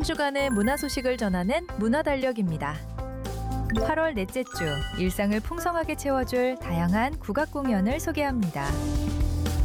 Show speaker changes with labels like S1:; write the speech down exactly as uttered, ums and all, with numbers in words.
S1: 주간의 문화 소식을 전하는 문화달력입니다. 팔월 넷째 주, 일상을 풍성하게 채워줄 다양한 국악 공연을 소개합니다.